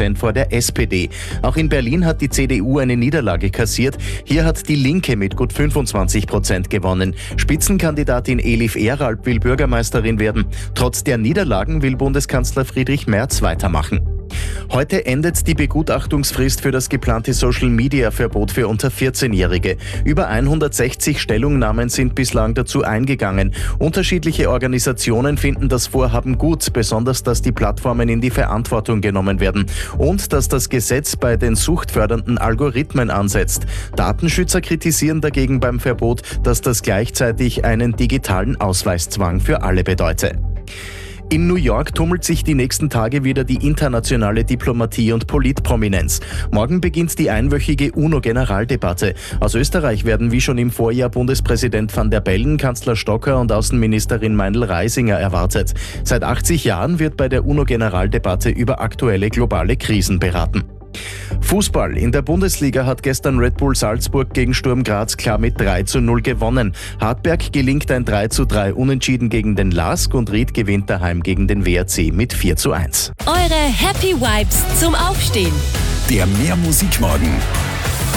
2% vor der SPD. Auch in Berlin hat die CDU eine Niederlage kassiert. Hier hat die Linke mit gut 25% gewonnen. Spitzenkandidatin Elif Eralp will Bürgermeisterin werden. Trotz der Niederlagen will Bundeskanzler Friedrich Merz weitermachen. Heute endet die Begutachtungsfrist für das geplante Social-Media-Verbot für unter 14-Jährige. Über 160 Stellungnahmen sind bislang dazu eingegangen. Unterschiedliche Organisationen finden das Vorhaben gut, besonders dass die Plattformen in die Verantwortung genommen werden und dass das Gesetz bei den suchtfördernden Algorithmen ansetzt. Datenschützer kritisieren dagegen beim Verbot, dass das gleichzeitig einen digitalen Ausweiszwang für alle bedeute. In New York tummelt sich die nächsten Tage wieder die internationale Diplomatie und Politprominenz. Morgen beginnt die einwöchige UNO-Generaldebatte. Aus Österreich werden wie schon im Vorjahr Bundespräsident Van der Bellen, Kanzler Stocker und Außenministerin Meindl-Reisinger erwartet. Seit 80 Jahren wird bei der UNO-Generaldebatte über aktuelle globale Krisen beraten. Fußball. In der Bundesliga hat gestern Red Bull Salzburg gegen Sturm Graz klar mit 3:0 gewonnen. Hartberg gelingt ein 3:3 Unentschieden gegen den LASK und Ried gewinnt daheim gegen den WRC mit 4:1. Eure Happy Vibes zum Aufstehen. Der Mehr Musik Morgen.